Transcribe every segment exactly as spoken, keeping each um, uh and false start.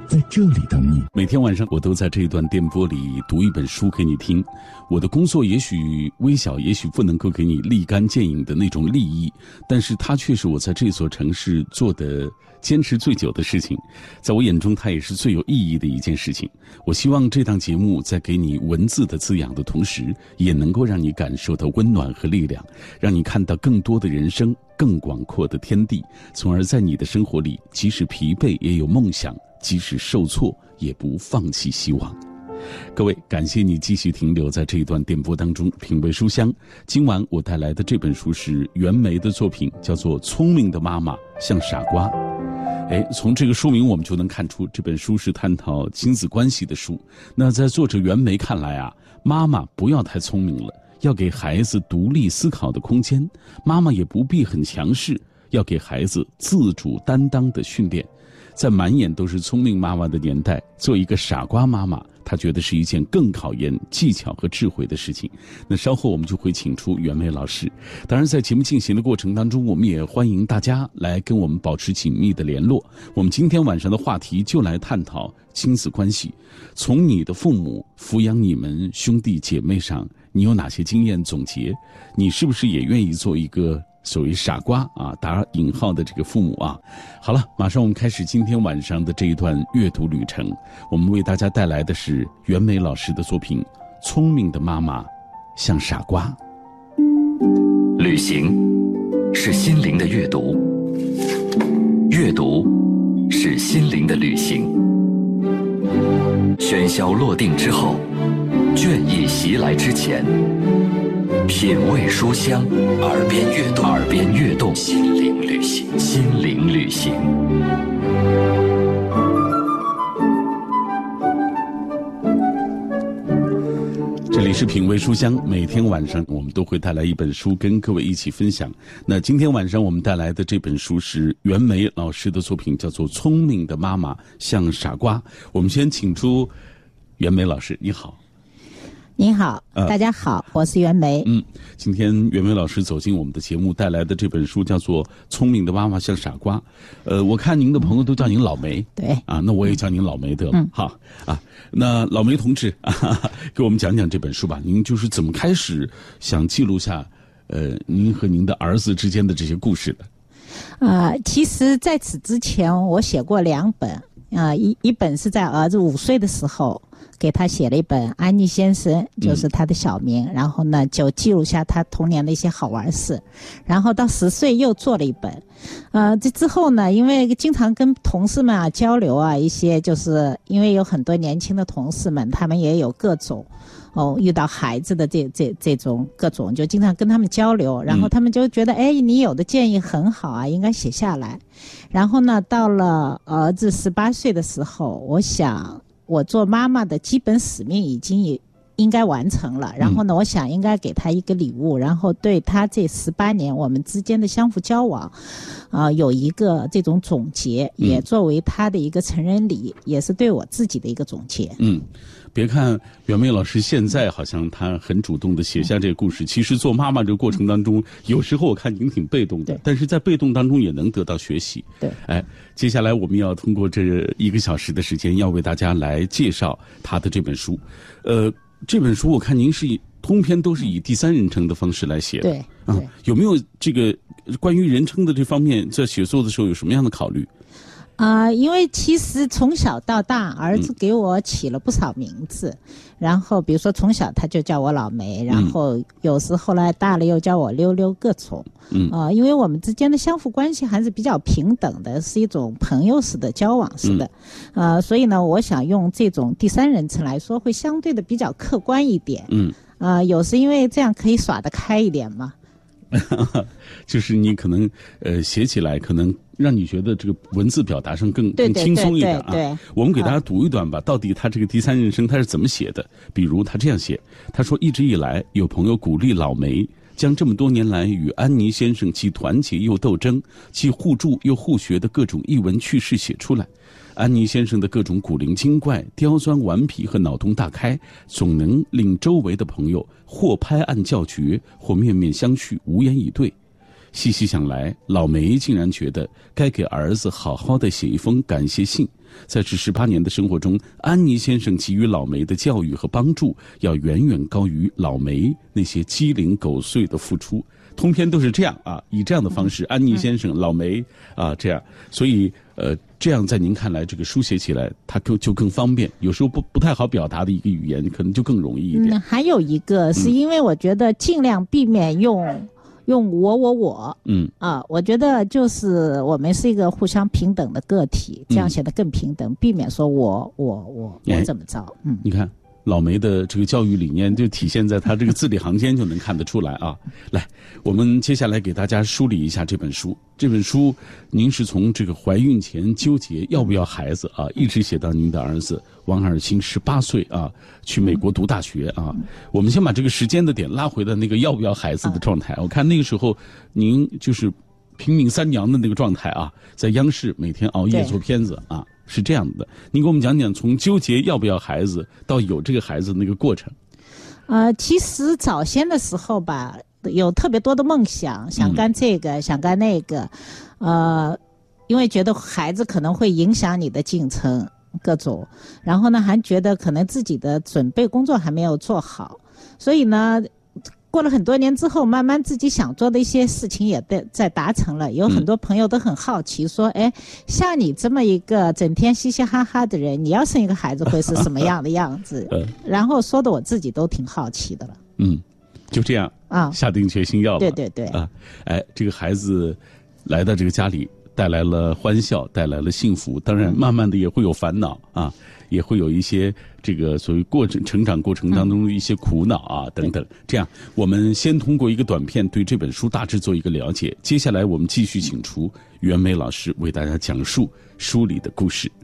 在这里等你。 每天晚上我都在这一段电波里读一本书给你听。我的工作也许微小，也许不能够给你立竿见影的那种利益，但是它却是我在这所城市做的坚持最久的事情。在我眼中，它也是最有意义的一件事情。我希望这档节目在给你文字的滋养的同时，也能够让你感受到温暖和力量，让你看到更多的人生，更广阔的天地，从而在你的生活里，即使疲惫也有梦想，即使受挫也不放弃希望。各位，感谢你继续停留在这一段电波当中，品味书香。今晚我带来的这本书是袁枚的作品，叫做《聪明的妈妈像傻瓜》。哎，从这个书名我们就能看出，这本书是探讨亲子关系的书。那在作者袁枚看来啊，妈妈不要太聪明了，要给孩子独立思考的空间；妈妈也不必很强势，要给孩子自主担当的训练。在满眼都是聪明妈妈的年代，做一个傻瓜妈妈，她觉得是一件更考验技巧和智慧的事情。那稍后我们就会请出袁枚老师。当然在节目进行的过程当中，我们也欢迎大家来跟我们保持紧密的联络。我们今天晚上的话题就来探讨亲子关系，从你的父母抚养你们兄弟姐妹上，你有哪些经验总结？你是不是也愿意做一个所谓傻瓜啊，打引号的这个父母啊？好了，马上我们开始今天晚上的这一段阅读旅程。我们为大家带来的是袁枚老师的作品《聪明的妈妈像傻瓜》。 旅行是心灵的阅读，阅读是心灵的旅行。喧嚣落定之后，倦意袭来之前，品味书香，耳边跃动，耳边跃动，心灵旅行，心灵旅行。 这里是品味书香，每天晚上我们都会带来一本书跟各位一起分享。那今天晚上我们带来的这本书是袁枚老师的作品，叫做《聪明的妈妈像傻瓜》。我们先请出袁枚老师，你好。 您好，呃、大家好，我是袁枚。 嗯，今天袁枚老师走进我们的节目，带来的这本书叫做《聪明的妈妈像傻瓜》。呃，我看您的朋友都叫您老梅， 对啊，那我也叫您老梅得了。嗯、好啊，那老梅同志啊，给我们讲讲这本书吧。您就是怎么开始想记录下呃您和您的儿子之间的这些故事的？ 啊、呃，其实在此之前我写过两本啊、呃，一一本是在儿子五岁的时候。给他写了一本《安妮先生》，就是他的小名、嗯、然后呢就记录下他童年的一些好玩事。然后到十岁又做了一本，呃，这之后呢，因为经常跟同事们啊交流啊，一些就是因为有很多年轻的同事们，他们也有各种哦遇到孩子的这这这种各种，就经常跟他们交流，然后他们就觉得，哎，你有的建议很好啊，应该写下来。然后呢，到了儿子十八岁的时候，我想。我做妈妈的基本使命已经也应该完成了，然后呢，我想应该给他一个礼物，然后对他这十八年我们之间的相互交往，啊、呃，有一个这种总结，也作为他的一个成人礼，也是对我自己的一个总结。 嗯。别看袁枚老师现在好像他很主动的写下这个故事，其实做妈妈这个过程当中，有时候我看您挺被动的，但是在被动当中也能得到学习。 对， 哎，接下来我们要通过这一个小时的时间，要为大家来介绍他的这本书。呃，这本书我看您是以通篇都是以第三人称的方式来写的。 对， 啊，有没有这个关于人称的这方面，在写作的时候有什么样的考虑？ 啊、呃，因为其实从小到大，儿子给我起了不少名字，嗯、然后比如说从小他就叫我老梅，然后有时后来大了又叫我溜溜各种，嗯，呃，因为我们之间的相互关系还是比较平等的，是一种朋友式的交往式的，嗯、呃，所以呢，我想用这种第三人称来说，会相对的比较客观一点，嗯，呃，有时因为这样可以耍得开一点嘛。 就是你可能呃写起来可能让你觉得这个文字表达上更更轻松一点啊。 对对对对， 我们给大家读一段吧，到底他这个第三人称他是怎么写的？比如他这样写，他说一直以来有朋友鼓励老梅将这么多年来与安妮先生既团结又斗争，既互助又互学的各种译文趣事写出来。安妮先生的各种古灵精怪、刁钻顽皮和脑洞大开，总能令周围的朋友或拍案叫绝，或面面相觑，无言以对。 细细想来，老梅竟然觉得该给儿子好好的写一封感谢信。在这十八年的生活中，安妮先生给予老梅的教育和帮助，要远远高于老梅那些鸡零狗碎的付出。通篇都是这样啊，以这样的方式，安妮先生、老梅啊这样，所以呃，这样在您看来，这个书写起来它更就更方便。有时候不不太好表达的一个语言，可能就更容易一点。 嗯，还有一个是因为我觉得尽量避免用。嗯用我我我， 嗯啊，我觉得就是我们是一个互相平等的个体，这样显得更平等，嗯、避免说我我我我怎么着，嗯， 你看老梅的这个教育理念就体现在他这个字里行间就能看得出来啊。来，我们接下来给大家梳理一下这本书。这本书您是从这个怀孕前纠结要不要孩子啊，一直写到您的儿子王尔兴十八岁啊去美国读大学啊。我们先把这个时间的点拉回到那个要不要孩子的状态。我看那个时候您就是拼命三娘的那个状态啊，在央视每天熬夜做片子啊，是这样的。您给我们讲讲从纠结要不要孩子到有这个孩子的那个过程。 呃，其实早先的时候吧，有特别多的梦想，想干这个，嗯、想干那个，呃，因为觉得孩子可能会影响你的进程，各种，然后呢，还觉得可能自己的准备工作还没有做好，所以呢。过了很多年之后，慢慢自己想做的一些事情也在在达成了。有很多朋友都很好奇，说：“哎，像你这么一个整天嘻嘻哈哈的人，你要生一个孩子会是什么样的样子？”然后说的我自己都挺好奇的了。 嗯，就这样啊，下定决心要了。 对对对啊，哎，这个孩子来到这个家里，带来了欢笑，带来了幸福。当然，慢慢的也会有烦恼啊。也会有一些这个所谓过程成长过程当中的一些苦恼啊、嗯、等等。这样，我们先通过一个短片对这本书大致做一个了解。接下来我们继续请出袁枚老师为大家讲述书里的故事。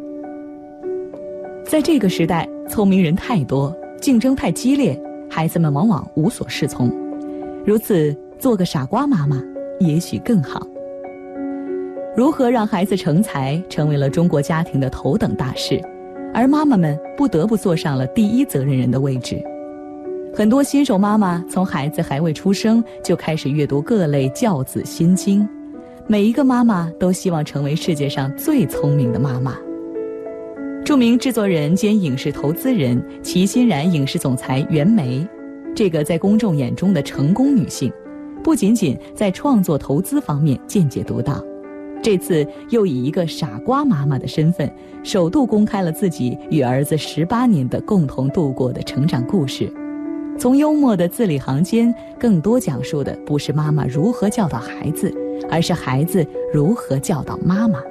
在这个时代，聪明人太多，竞争太激烈，孩子们往往无所适从。如此，做个傻瓜妈妈也许更好。如何让孩子成才，成为了中国家庭的头等大事。而妈妈们不得不坐上了第一责任人的位置。很多新手妈妈从孩子还未出生就开始阅读各类教子心经，每一个妈妈都希望成为世界上最聪明的妈妈。著名制作人兼影视投资人、齐欣然影视总裁袁枚，这个在公众眼中的成功女性，不仅仅在创作投资方面见解独到，这次又以一个傻瓜妈妈的身份，首度公开了自己与儿子十八年的共同度过的成长故事。从幽默的字里行间，更多讲述的不是妈妈如何教导孩子，而是孩子如何教导妈妈。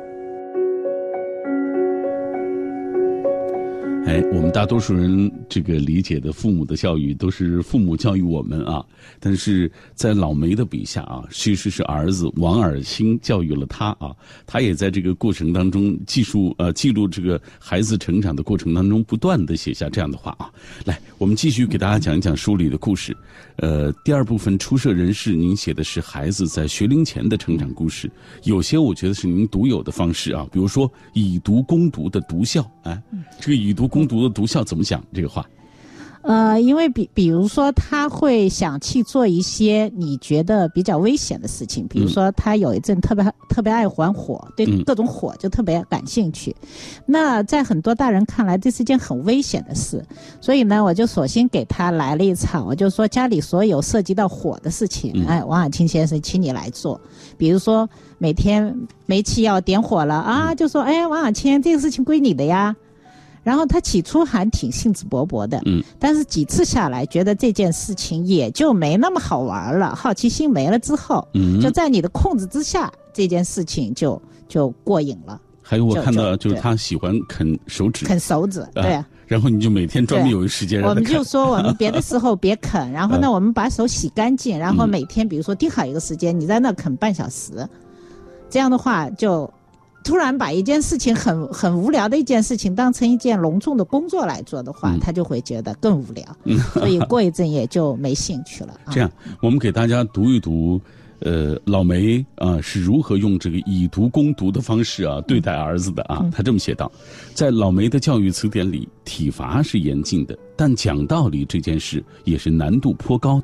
哎，我们大多数人这个理解的父母的教育都是父母教育我们啊，但是在老梅的笔下啊，其实是儿子王尔兴教育了他啊，他也在这个过程当中记述呃记录这个孩子成长的过程当中，不断的写下这样的话啊。来，我们继续给大家讲一讲书里的故事。呃，第二部分出社人士，您写的是孩子在学龄前的成长故事，有些我觉得是您独有的方式啊，比如说以毒攻毒的毒校，哎，这个以毒攻毒的毒校怎么讲这个话？ 呃，因为比比如说他会想去做一些你觉得比较危险的事情，比如说他有一阵特别、嗯、特别爱玩火，对各种火就特别感兴趣、嗯、那在很多大人看来这是件很危险的事，所以呢我就索性给他来了一场，我就说家里所有涉及到火的事情、嗯、哎，王尔清先生请你来做，比如说每天煤气要点火了啊，就说哎，王尔清这个事情归你的呀。然后他起初还挺兴致勃勃的，嗯，但是几次下来，觉得这件事情也就没那么好玩了，好奇心没了之后，嗯，就在你的控制之下，这件事情就就过瘾了。 还有我看到就是他喜欢啃手指， 啃手指，对啊。 然后你就每天专门有一时间让他啃。 我们就说我们别的时候别啃，然后呢，我们把手洗干净，然后每天比如说定好一个时间，你在那啃半小时，这样的话就。突然把一件事情很很无聊的一件事情当成一件隆重的工作来做的话、嗯、他就会觉得更无聊、嗯、所以过一阵也就没兴趣了、啊、 这样我们给大家读一读呃，老梅啊是如何用这个以毒攻毒的方式啊对待儿子的啊、嗯、他这么写道，在老梅的教育词典里，体罚是严禁的，但讲道理这件事也是难度颇高的。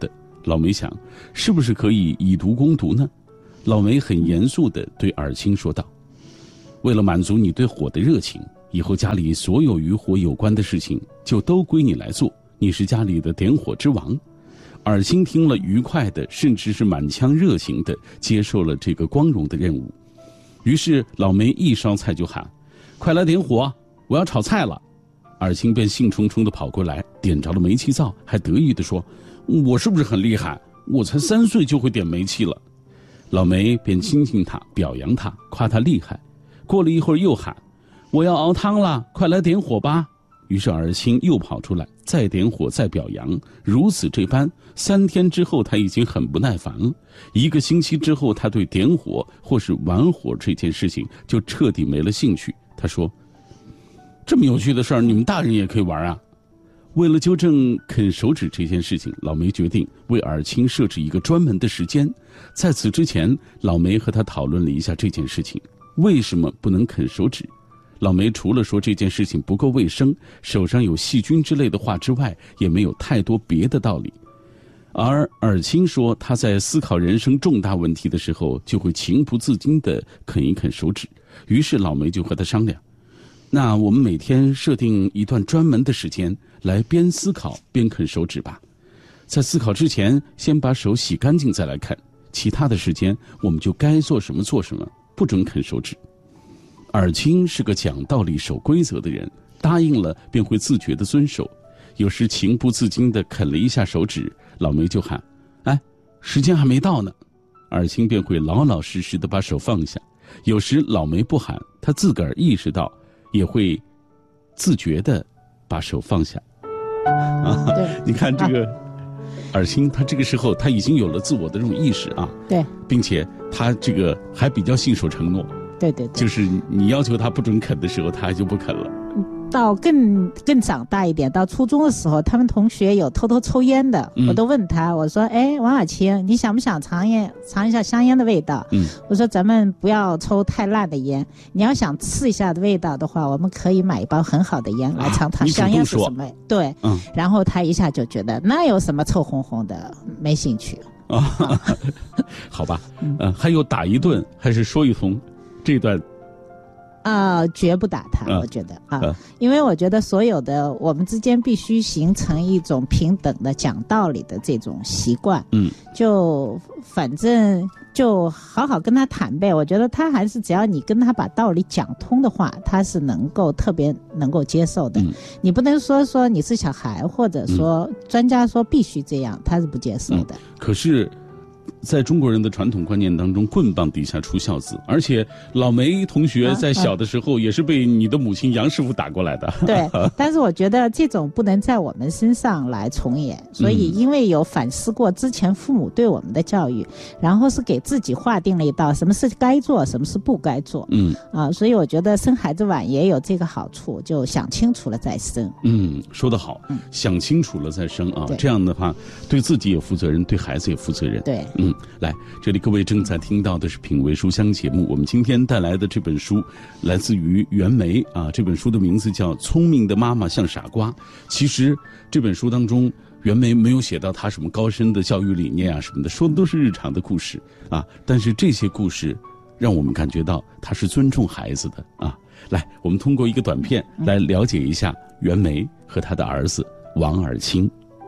老梅想，是不是可以以毒攻毒呢？老梅很严肃地对尔清说道：为了满足你对火的热情，以后家里所有与火有关的事情就都归你来做，你是家里的点火之王。尔清听了，愉快的，甚至是满腔热情的接受了这个光荣的任务。于是老梅一烧菜就喊：快来点火，我要炒菜了。尔清便兴冲冲地跑过来，点着了煤气灶，还得意地说：我是不是很厉害？我才三岁就会点煤气了。老梅便亲亲他，表扬他，夸他厉害。过了一会儿又喊：我要熬汤了，快来点火吧。于是尔清又跑出来，再点火，再表扬，如此这般。三天之后，他已经很不耐烦了。一个星期之后，他对点火或是玩火这件事情就彻底没了兴趣。他说：这么有趣的事儿，你们大人也可以玩啊。为了纠正啃手指这件事情，老梅决定为尔清设置一个专门的时间。在此之前，老梅和他讨论了一下这件事情，为什么不能啃手指。老梅除了说这件事情不够卫生，手上有细菌之类的话之外，也没有太多别的道理。而尔清说，他在思考人生重大问题的时候，就会情不自禁地啃一啃手指。于是老梅就和他商量，那我们每天设定一段专门的时间，来边思考边啃手指吧。在思考之前，先把手洗干净再来啃，其他的时间我们就该做什么做什么，不准啃手指。尔清是个讲道理守规则的人，答应了便会自觉地遵守。有时情不自禁地啃了一下手指，老梅就喊：哎，时间还没到呢。尔清便会老老实实地把手放下。有时老梅不喊，他自个儿意识到，也会自觉地把手放下。啊，对，你看这个、啊、尔清，他这个时候他已经有了自我的这种意识啊， 对， 并且他这个还比较信守承诺。 对对对， 就是你要求他不准啃的时候，他还就不啃了。 到更更长大一点，到初中的时候，他们同学有偷偷抽烟的，嗯、我都问他，我说：“哎，王尔清，你想不想尝烟，尝一下香烟的味道？”嗯，我说咱们不要抽太烂的烟，你要想试一下的味道的话，我们可以买一包很好的烟来尝尝香烟是什么。对，嗯，然后他一下就觉得那有什么臭烘烘的，没兴趣。 啊，好吧，嗯、呃，还有打一顿还是说一通，这段。 啊、呃，绝不打他，我觉得啊，啊因为我觉得所有的我们之间必须形成一种平等的讲道理的这种习惯。嗯，就反正就好好跟他谈呗。我觉得他还是只要你跟他把道理讲通的话，他是能够特别能够接受的。嗯、你不能说说你是小孩，或者说专家说必须这样，他是不接受的。 嗯、可是。在中国人的传统观念当中，棍棒底下出孝子，而且老梅同学在小的时候也是被你的母亲杨师傅打过来的。 啊啊、对，但是我觉得这种不能在我们身上来重演，所以因为有反思过之前父母对我们的教育，然后是给自己划定了一道什么是该做，什么是不该做。嗯啊，所以我觉得生孩子晚也有这个好处，就想清楚了再生。 嗯，说得好，嗯、想清楚了再生啊，这样的话对自己也负责任，对孩子也负责任。 对， 嗯。来，这里各位正在听到的是品味书香节目，我们今天带来的这本书来自于袁枚啊，这本书的名字叫《聪明的妈妈像傻瓜》。其实这本书当中，袁枚没有写到他什么高深的教育理念啊什么的，说的都是日常的故事啊，但是这些故事让我们感觉到他是尊重孩子的啊。来，我们通过一个短片来了解一下袁枚和他的儿子王尔清。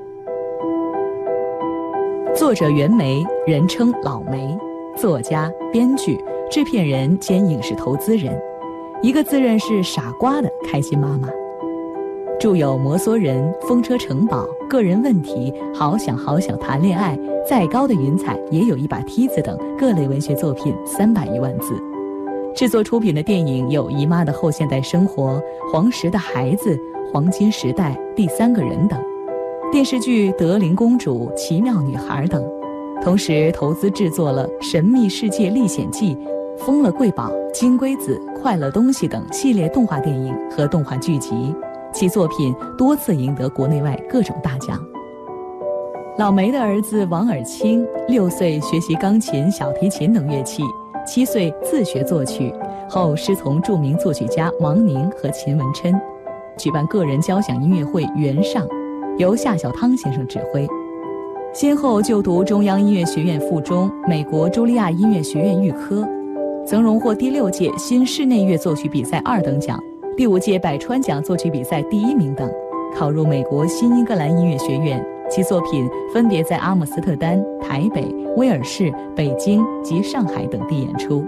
作者袁枚，人称老梅，作家、编剧、制片人兼影视投资人，一个自认是傻瓜的开心妈妈。著有《摩梭人》《风车城堡》《个人问题》《好想好想谈恋爱》《再高的云彩也有一把梯子》等各类文学作品三百余万字。制作出品的电影有《姨妈的后现代生活》《黄石的孩子》《黄金时代》《第三个人》等。电视剧《德龄公主》《奇妙女孩》等，同时投资制作了《神秘世界历险记》《疯了贵宝》《金龟子》《快乐东西》等系列动画电影和动画剧集，其作品多次赢得国内外各种大奖。老梅的儿子王尔清，六岁学习钢琴、小提琴等乐器，七岁自学作曲，后师从著名作曲家王宁和秦文琛，举办个人交响音乐会《原上》。由夏小汤先生指挥。 先后就读中央音乐学院附中、美国茱莉亚音乐学院预科，曾荣获第六届新室内乐作曲比赛二等奖、第五届百川奖作曲比赛第一名等，考入美国新英格兰音乐学院。其作品分别在阿姆斯特丹、台北、威尔士、北京及上海等地演出。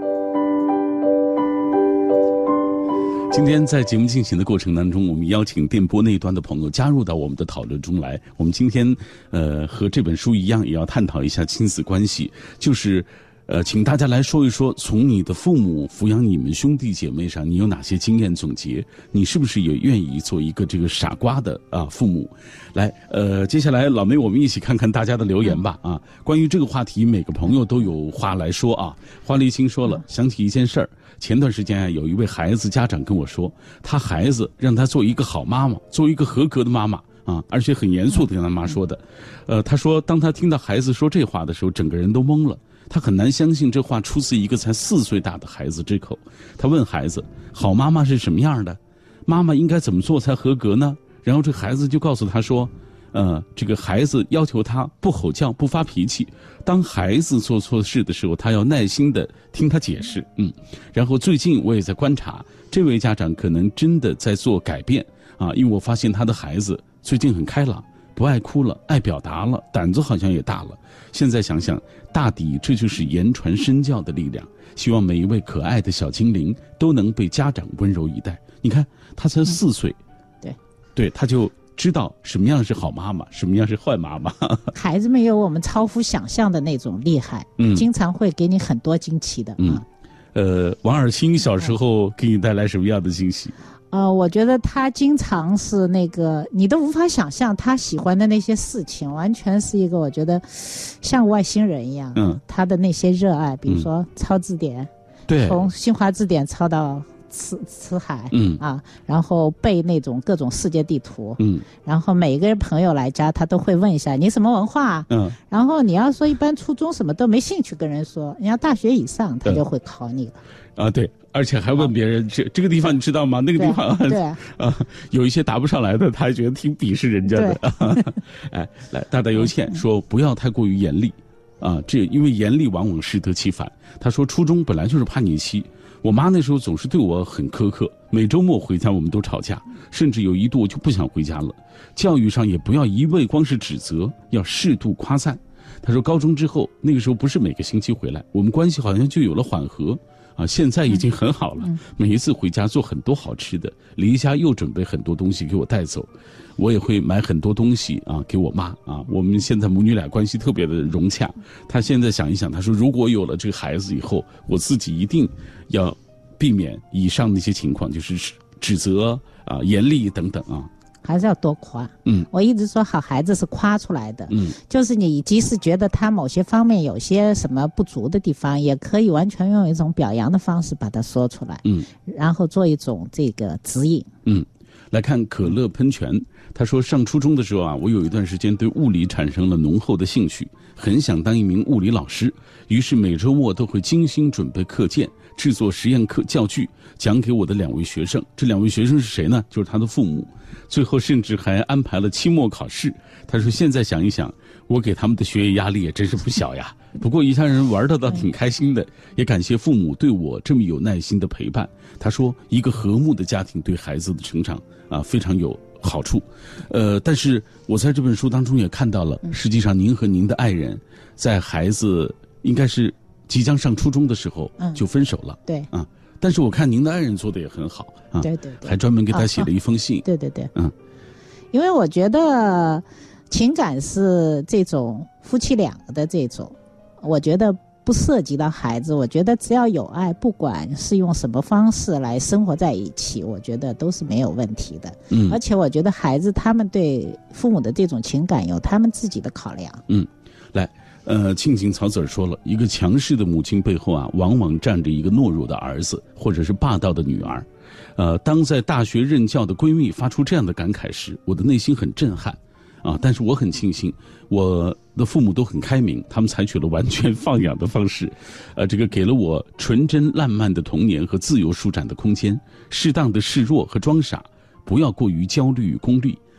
今天在节目进行的过程当中，我们邀请电波那一端的朋友加入到我们的讨论中来。我们今天呃和这本书一样，也要探讨一下亲子关系，就是呃请大家来说一说，从你的父母抚养你们兄弟姐妹上，你有哪些经验总结？你是不是也愿意做一个这个傻瓜的啊父母？来，呃，接下来老梅，我们一起看看大家的留言吧。啊，关于这个话题，每个朋友都有话来说啊。花丽青说了，想起一件事儿。前段时间啊，有一位孩子家长跟我说，他孩子让他做一个好妈妈，做一个合格的妈妈啊，而且很严肃的跟他妈说的。呃，他说，当他听到孩子说这话的时候，整个人都懵了。他很难相信这话出自一个才四岁大的孩子之口。他问孩子，好妈妈是什么样的？妈妈应该怎么做才合格呢？然后这孩子就告诉他说，呃，这个孩子要求他不吼叫、不发脾气。当孩子做错事的时候，他要耐心的听他解释。嗯，然后最近我也在观察，这位家长可能真的在做改变啊，因为我发现他的孩子最近很开朗，不爱哭了，爱表达了，胆子好像也大了。现在想想，大抵这就是言传身教的力量。希望每一位可爱的小精灵都能被家长温柔以待。你看，他才四岁， 嗯、对， 对，他就知道什么样是好妈妈，什么样是坏妈妈。 孩子们有我们超乎想象的那种厉害，嗯，经常会给你很多惊奇的。 嗯，呃，王尔清小时候给你带来什么样的惊喜？ 呃，我觉得他经常是那个你都无法想象他喜欢的那些事情，完全是一个我觉得像外星人一样。嗯，他的那些热爱，比如说抄字典，嗯、对，从新华字典抄到辞辞海，嗯啊，然后背那种各种世界地图，嗯，然后每个人朋友来家，他都会问一下你什么文化，嗯，然后你要说一般初中什么都没兴趣跟人说，你要大学以上，他就会考你了。 啊，对，而且还问别人、啊、这这个地方你知道吗？那个地方对, 对啊， 啊，有一些答不上来的，他还觉得挺鄙视人家的。哎，来，大大邮倩说不要太过于严厉啊，这因为严厉往往适得其反。他说初中本来就是叛逆期，我妈那时候总是对我很苛刻，每周末回家我们都吵架，甚至有一度我就不想回家了。教育上也不要一味光是指责，要适度夸赞。他说高中之后，那个时候不是每个星期回来，我们关系好像就有了缓和。啊，现在已经很好了。嗯、每一次回家做很多好吃的，离家又准备很多东西给我带走，我也会买很多东西啊给我妈啊。我们现在母女俩关系特别的融洽。她现在想一想，她说如果有了这个孩子以后，我自己一定要避免以上的一些情况，就是指责啊、严厉等等啊。 还是要多夸，嗯，我一直说好孩子是夸出来的，嗯，就是你即使觉得他某些方面有些什么不足的地方，也可以完全用一种表扬的方式把它说出来，嗯，然后做一种这个指引， 嗯。来看可乐喷泉，他说上初中的时候啊，我有一段时间对物理产生了浓厚的兴趣，很想当一名物理老师，于是每周末都会精心准备课件，制作实验课教具，讲给我的两位学生。这两位学生是谁呢？就是他的父母。最后甚至还安排了期末考试。他说现在想一想，我给他们的学业压力也真是不小呀。不过一家人玩得倒挺开心的，也感谢父母对我这么有耐心的陪伴。他说一个和睦的家庭对孩子的成长啊非常有好处。呃，但是我在这本书当中也看到了，实际上您和您的爱人在孩子应该是即将上初中的时候就分手了。 嗯、对啊。但是我看您的爱人做的也很好啊， 对对对， 还专门给他写了一封信。 啊啊、对对对，嗯，因为我觉得情感是这种夫妻两个的这种，我觉得不涉及到孩子，我觉得只要有爱，不管是用什么方式来生活在一起，我觉得都是没有问题的。嗯，而且我觉得孩子他们对父母的这种情感有他们自己的考量。 嗯，来。呃，庆庆草籽儿说了，一个强势的母亲背后啊，往往站着一个懦弱的儿子，或者是霸道的女儿。呃，当在大学任教的闺蜜发出这样的感慨时，我的内心很震撼，啊，但是我很庆幸，我的父母都很开明，他们采取了完全放养的方式，呃，这个给了我纯真烂漫的童年和自由舒展的空间，适当的示弱和装傻，不要过于焦虑与功利。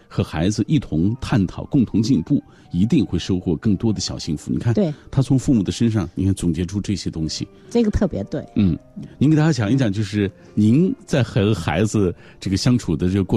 和孩子一同探讨，共同进步，一定会收获更多的小幸福。你看， 对， 他从父母的身上，你看总结出这些东西， 这个特别对。 嗯，您给大家讲一讲，就是您在和孩子这个相处的这个过程。